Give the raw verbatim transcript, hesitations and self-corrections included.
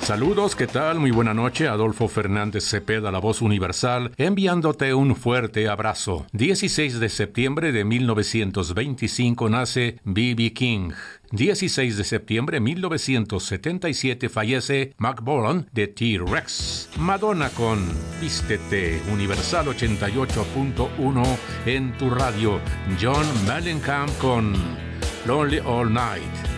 Saludos, ¿qué tal? Muy buena noche. Adolfo Fernández Cepeda, la voz universal, enviándote un fuerte abrazo. dieciséis de septiembre de mil novecientos veinticinco nace B B King. dieciséis de septiembre de mil novecientos setenta y siete fallece Mark Bolan de T-Rex. Madonna con Vístete, Universal ochenta y ocho punto uno en tu radio. John Mellencamp con Lonely All Night.